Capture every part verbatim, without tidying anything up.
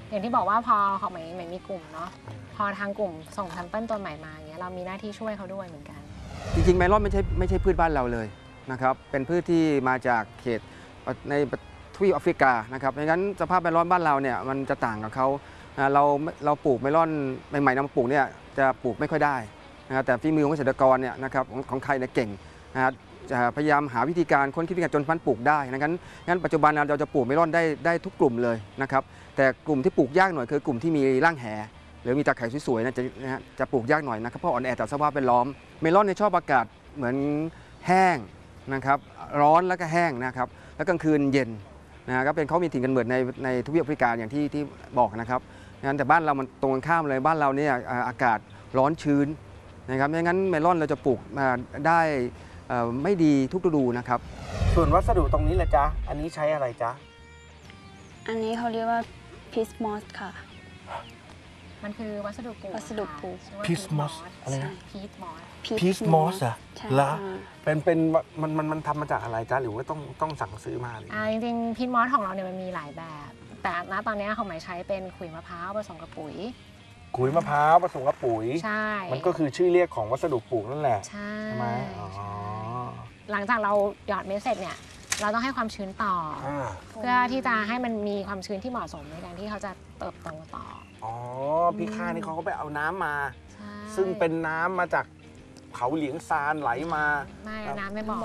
อย่างที่บอกว่าพอของใหม่ใหม่มีกลุ่มเนาะพอทางกลุ่มส่งแซมเปิลตัวใหม่มาอย่างเงี้ยเรามีหน้าที่ช่วยเขาด้วยเหมือนกันจริงๆเมลอนไม่ใช่ไม่ใช่พืชบ้านเราเลยนะครับเป็นพืชที่มาจากเขตในทวีปแอฟริกานะครับดังนั้นสภาพเมลอนบ้านเราเนี่ยมันจะต่างกับเขาเราเราปลูกเมลอนใหม่ๆนำมาปลูกเนี่ยจะปลูกไม่ค่อยได้นะแต่ฝีมือของเกษตรกรเนี่ยนะครับของของไทยเนี่ยเก่งนะครับจะพยายามหาวิธีการค้นคิดวิธีการจนพันธุ์ปลูกได้งั้นงั้นปัจจุบันเราจะปลูกเมลอนได้ได้ทุกกลุ่มเลยนะครับแต่กลุ่มที่ปลูกยากหน่อยคือกลุ่มที่มีร่างแหหรือมีตาไคร่สวยๆนะจะนะฮะจะปลูกยากหน่อยนะครับเพราะอ่อนแอต่อสภาพแวดล้อมเมลอนในชอบอากาศเหมือนแห้งนะครับร้อนแล้วก็แห้งนะครับแล้วกลางคืนเย็นนะก็เป็นเขามีถิ่นกำเนิดในในทวีปแอฟริกาอย่างที่ที่บอกนะครับงั้นแต่บ้านเรามันตรงกันข้ามเลยบ้านเราเนี่ยอากาศร้อนชื้นนะครับไม่งั้นเมลอนเราจะปลูกมาได้ไม่ดีทุกฤดูนะครับส่วนวัสดุตรงนี้แหละจ๊ะอันนี้ใช้อะไรจ๊ะอันนี้เขาเรียกว่าพีชมอสค่ะมันคือวัสดุปลูกวัสดุปลูกพีชมอสอะไรนะพีชมอสพีชมอสอะแล้วเป็นเป็นมันมันมันทำมาจากอะไรจ๊ะหรือว่าต้องต้องสั่งซื้อมาเลยอ่าจริงๆพีชมอสของเราเนี่ยมันมีหลายแบบแต่ณตอนนี้ของหมายใช้เป็นขุยมะพร้าวผสมกับปุ๋ยขุยมะพร้าวผสมกับปุ๋ยใช่มันก็คือชื่อเรียกของวัสดุปลูกนั่นแหละใช่ไหมอ๋อหลังจากเราหยอดเม็ดเสร็จเนี่ยเราต้องให้ความชื้นต่อเพื่อที่จะให้มันมีความชื้นที่เหมาะสมในการที่เขาจะเติบโตต่ออ๋อพี่ข้านี่เขาก็ไปเอาน้ำมาซึ่งเป็นน้ำมาจากเขาเหลียงซานไหลมาไม่น้ำไม่บอก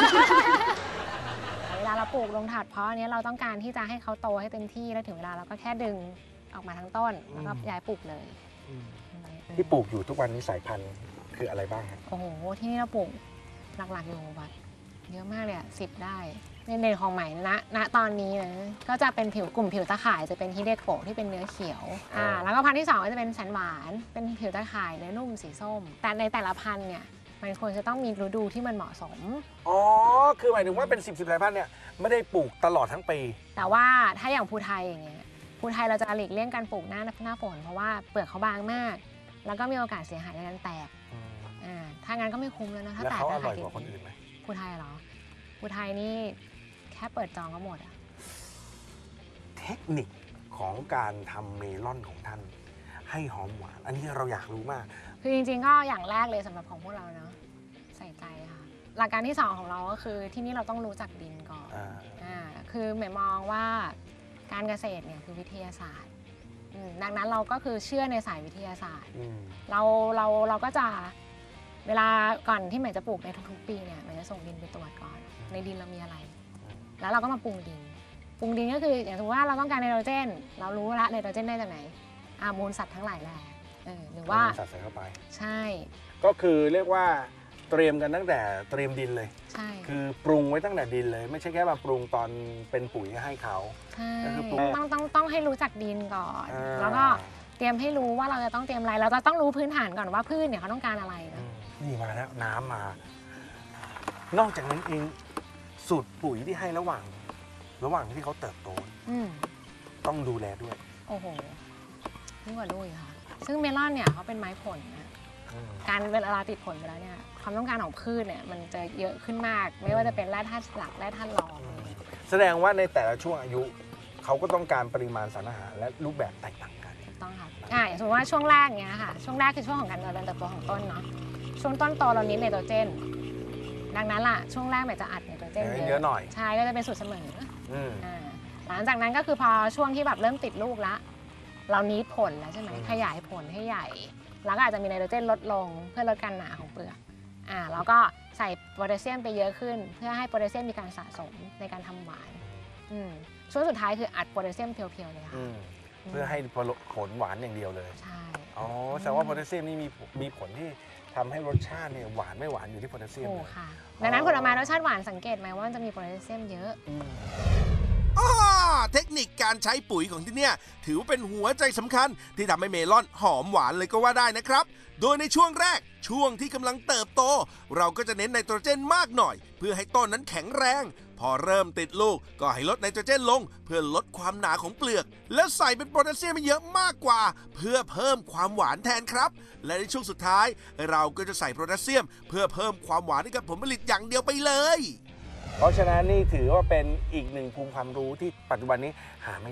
เวลาเราปลูกลงถาดเพาะอันนี้เราต้องการที่จะให้เขาโตให้เต็มที่แล้วถึงเวลาเราก็แค่ดึงออกมาทั้งต้นแล้วก็ย้ายปลูกเลยที่ปลูกอยู่ทุกวันนี้สายพันธุ์คืออะไรบ้างครับโอ้โหที่นี่เราปลูกหลักๆอยู่แบบเยอะมากเลยอ่ะสิบได้ในเด่นของใหม่นะณตอนนี้นะก็จะเป็นผิวกลุ่มผิวตะข่ายจะเป็นฮิเดโกะที่เป็นเนื้อเขียวอ่าแล้วก็พันธุ์ที่สองก็จะเป็นแสนหวานเป็นผิวตะข่ายเนื้อนุ่มสีส้มแต่ในแต่ละพันธุ์เนี่ยมันควรจะต้องมีฤดูที่มันเหมาะสมอ๋อคือหมายถึงว่าเป็นสิบสิบสายพันธุ์เนี่ยไม่ได้ปลูกตลอดทั้งปีแต่ว่าถ้าอย่างภูไทยอย่างเงี้ยภูไทยเราจะหลีกเลี่ยงการปลูกหน้าหน้าฝนเพราะว่าเปลือกเขาบางมากแล้วก็มีโอกาสเสียหายในการแตกอ่าถ้างั้นก็ไม่คุ้มแล้วนะถ้าแตกแล้วเขาอร่อยกว่าคนอื่นไหมภูไทยเหรอภูไทยนี่แค่เปิดจองก็หมดอะเทคนิคของการทำเมลอนของท่านให้หอมหวานอันนี้เราอยากรู้มากคือจริงๆก็อย่างแรกเลยสำหรับของพวกเราเนาะใส่ใจค่ะหลักการที่สองของเราก็คือที่นี่เราต้องรู้จักดินก่อนอ่าคือหมายมองว่าการเกษตรเนี่ยคือวิทยาศาสตร์ดังนั้นเราก็คือเชื่อในสายวิทยาศาสตร์เราเราเราก็จะเวลาก่อนที่หมายจะปลูกในทุกๆปีเนี่ยหมายจะส่งดินไปตรวจก่อนในดินเรามีอะไรแล้วเราก็มาปรุงดินปรุงดินก็คืออย่างสมมติว่าเราต้องการไนโตรเจนเรารู้ละไนโตรเจนได้จากไหนอามูลสัตว์ทั้งหลายแหละหรือว่าสัตว์ใส่เข้าไปใช่ก็คือเรียกว่าเตรียมกันตั้งแต่เตรียมดินเลยใช่คือปรุงไว้ตั้งแต่ดินเลยไม่ใช่แค่มาปรุงตอนเป็นปุ๋ยให้เขาใช่ต้องต้องต้องให้รู้จักดินก่อนแล้วก็เตรียมให้รู้ว่าเราจะต้องเตรียมอะไรเราจะต้องรู้พื้นฐานก่อนว่าพืชเนี่ยเขาต้องการอะไรนะนี่มาแล้วน้ำมานอกจากนั้นเองสูตรปุ๋ยที่ให้ระหว่างระหว่างที่เขาเติบโตต้องดูแลด้วยโอ้โหยิ่งกว่าลุยค่ะซึ่งเมลอนเนี่ยเขาเป็นไม้ผลนะการเวลาติดผลไปแล้วเนี่ยความต้องการของพืชเนี่ยมันจะเยอะขึ้นมากไม่ว่าจะเป็นแร่ธาตุหลักแร่ธาตุรองแสดงว่าในแต่ละช่วงอายุเขาก็ต้องการปริมาณสารอาหารและรูปแบบแตกต่างกันถูกต้องค่ะอ่าอย่างสมมติว่าช่วงแรกเนี้ยค่ะช่วงแรกคือช่วงของการเจริญเติบโตของต้นเนาะช่วงต้นโตเราเน้นไนโตรเจนดังนั้นล่ะช่วงแรกมันจะอัดไนโตรเจนเยอะหน่อยใช่ก็จะเป็นสูตรเสมอหลังจากนั้นก็คือพอช่วงที่แบบเริ่มติดลูกละเรานิดผลแล้วใช่ไหมขยายผลให้ใหญ่แล้วก็อาจจะมีไนโตรเจนลดลงเพื่อลดการหนาของเปลือกอ่าแล้วก็ใส่โพแทสเซียมไปเยอะขึ้นเพื่อให้โพแทสเซียมมีการสะสมในการทำหวานช่วงสุดท้ายคืออัดโพแทสเซียมเพียวๆเลยค่ะเพื่อให้ผลหวานอย่างเดียวเลยใช่อ๋อแสดงว่าโพแทสเซียมนี่มีมีผลที่ทำให้รสชาติเนี่ยหวานไม่หวานอยู่ที่โพแทสเซียมโอ้ค่ะดังนั้นผลไม้รสชาติหวานสังเกตไหมว่ามันจะมีโพแทสเซียมเยอะอ๋อเทคนิคการใช้ปุ๋ยของที่เนี่ยถือว่าเป็นหัวใจสำคัญที่ทำให้เมลอนหอมหวานเลยก็ว่าได้นะครับโดยในช่วงแรกช่วงที่กำลังเติบโตเราก็จะเน้นไนโตรเจนมากหน่อยเพื่อให้ต้นนั้นแข็งแรงพอเริ่มติดลูกก็ให้ลดไนโตรเจนลงเพื่อลดความหนาของเปลือกแล้วใส่เป็นโพแทสเซียมเยอะมากกว่าเพื่อเพิ่มความหวานแทนครับและในช่วงสุดท้ายเราก็จะใส่โพแทสเซียมเพื่อเพิ่มความหวานให้กับผลผลิตอย่างเดียวไปเลยเพราะฉะนั้นนี่ถือว่าเป็นอีกหนึ่งภูมิความรู้ที่ปัจจุบันนี้หาไม่ยาก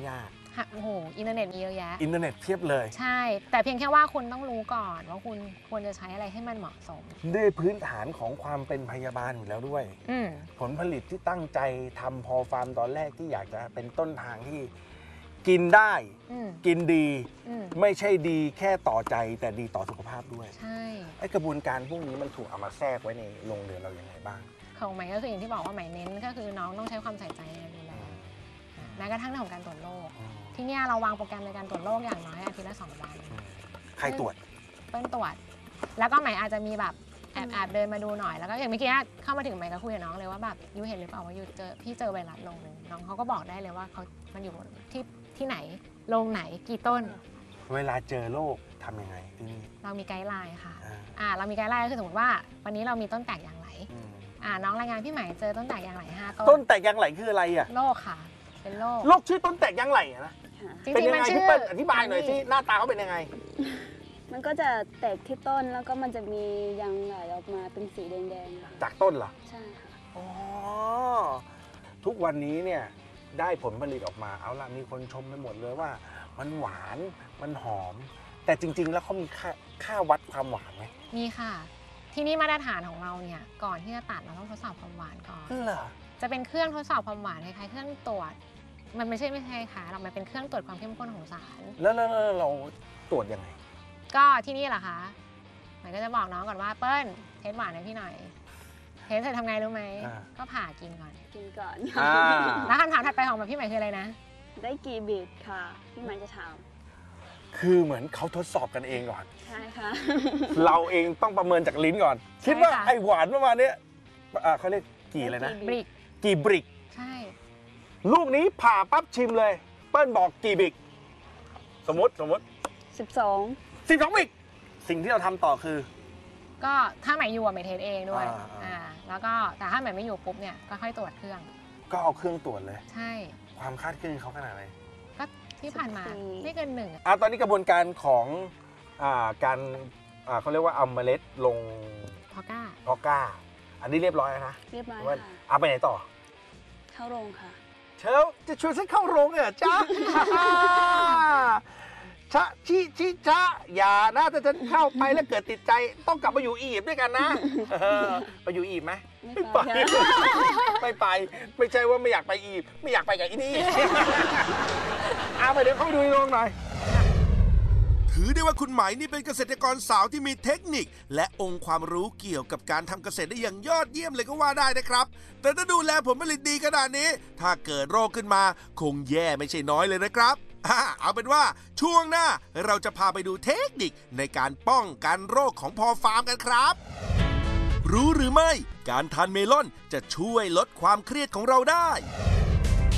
ฮะโอ้โหอินเทอร์เน็ตมีเยอะแยะอินเทอร์เน็ตเพียบเลยใช่ แต่เพียงแค่ว่าคุณต้องรู้ก่อนว่าคุณควรจะใช้อะไรให้มันเหมาะสมด้วยพื้นฐานของความเป็นพยาบาลอยู่แล้วด้วยอืมผลผลิตที่ตั้งใจทำพอฟาร์มตอนแรกที่อยากจะเป็นต้นทางที่กินได้อืมกินดีอืมไม่ใช่ดีแค่ต่อใจแต่ดีต่อสุขภาพด้วยใช่ไอ้กระบวนการพวกนี้มันถูกเอามาแทรกไว้ในโรงเรือนเราอย่างไรบ้างของใหม่ก็คืออย่างที่บอกว่าใหม่เน้นก็คือน้องต้องใช้ความใส่ใจในการดูแลแม้กระทั่งเรื่องของการตรวจโรคอืมที่เนี่ยเราวางโปรแกรมในการตรวจโรคอย่างน้อยอาทิตย์ละสองวันใครตรวจเปิ้ลตรวจ แล้วก็ใหม่อาจจะมีแบบแอบแอบเดินมาดูหน่อยแล้วก็อย่างเมื่อกี้เข้ามาถึงใหม่ก็คุยกับน้องเลยว่าแบบยูเห็นหรือเปล่าว่ายูเจอพี่เจอไวรัสลงหนึ่งน้องเขาก็บอกได้เลยว่าเขามันอยู่ที่ที่ไหนโรงไหนกี่ต้นเวลาเจอโรคทำยังไงที่นี่เรามีไกด์ไลน์ค่ะอ่าอ่าเรามีไกด์ไลน์ก็คือสมมติว่าวันนี้เรามีต้นแตกอย่างไรอืมอ่าน้องรายงานพี่ใหม่เจอต้นแตกอย่างไรห้าต้ต้นนแตกยางไหลคืออะไรอ่ะโรคค่ะ เป็นโรคโรคชื่อต้นแตกยางไหลอะนะค่ะจริงเป็นๆยัมันไงชื่พี่อเปิ้ลอธิบายหน่อยสิหน้าตาเขาเป็นยังไงมันก็จะแตกที่ต้นแล้วก็มันจะมียางไหลออกมาเป็นสีแดงๆค่ะจากต้นเหรอใช่ค่ะอ๋อ ทุกวันนี้เนี่ยได้ผลผลิตออกมาเอาละมีคนชมไปหมดเลยว่า มันหวานมันหอม แต่จริง ๆ แล้วเขามีค่าค่าวัดความหวานไหมมีค่ะ ที่นี่มาตรฐานของเราเนี่ยก่อนที่จะตัดเราต้องทดสอบความหวานก่อนเหรอจะเป็นเครื่องทดสอบความหวานคล้ายๆเครื่องตรวจ มันไม่ใช่ไม่ใช่ค่ะเรามันเป็นเครื่องตรวจความเข้มข้นของสารแล้วแล้วแล้วเราตรวจยังไงก็ที่นี่แหละคะหมายก็จะบอกน้องก่อนว่าเปิ้ลเทสหวานให้พี่หน่อย เทสเสร็จทำไงรู้ไหมอ่าก็ผ่ากินก่อนกินก่อนอ่าแล้วคำถามถัดไปของแบบพี่ใหม่คืออะไรนะได้กี่บิตค่ะ พี่มันจะถามคือเหมือนเขาทดสอบกันเองก่อนใช่ค่ะเราเองต้องประเมินจากลิ้นก่อน คิดว่าใช่ค่ะไอหวานประมาณเนี้ยอ่าเขาเรียกกี่เลยนะบริกกี่บริกใช่ลูกนี้ผ่าปั๊บชิมเลย เปิ้ลบอกกี่บริก สมมติสมมติสิบสองสิบสองบริก สิ่งที่เราทำต่อคือก็ถ้าใหม่อยู่อะใหม่เทสเองด้วยอ่าอ่าอ่าแล้วก็แต่ถ้าใหม่ไม่อยู่ปุ๊บเนี่ยก็ค่อยตรวจเครื่องก็เอาเครื่องตรวจเลยใช่ความคาดเคลื่อนเขาขนาดไหนก็ที่ผ่านมาไม่เกินหนึ่งอะอ่ะตอนนี้กระบวนการของอ่าการอ่าเขาเรียกว่าเอาเมล็ดลงพอก้าเพาะกล้า อันนี้เรียบร้อยแล้วนะเรียบร้อยว่าค่ะเอาไปไหนต่อเข้าโรงค่ะเชลจะชวนฉันเข้าโรงเหรอจ๊ะ ชะชิชิชะอย่านะถ้าฉันเข้าไปแล้วเกิดติดใจ ต้องกลับมาอยู่อียิปต์ด้วยกันนะเออไปอยู่อียิปต์ไหมไม่ไปค่ะไม่ไป ไม่ใช่ว่าไม่อยากไปอียิปต์ไม่อยากไปกับอีนี่ เอาไปเดี๋ยวเข้าไปดูในโรงหน่อยถือได้ว่าคุณไหมนี่เป็นเกษตรกรสาวที่มีเทคนิค และองค์ความรู้เกี่ยวกับการทำเกษตรได้อย่างยอดเยี่ยมเลยก็ว่าได้นะครับ แต่ถ้าดูแลผลผลิตดีขนาดนี้ ถ้าเกิดโรคขึ้นมาคงแย่ไม่ใช่น้อยเลยนะครับอ่าเอาเป็นว่าช่วงหน้าเราจะพาไปดูเทคนิคในการป้องกันโรคของพอฟาร์มกันครับ รู้หรือไม่การทานเมลอนจะช่วยลดความเครียดของเราได้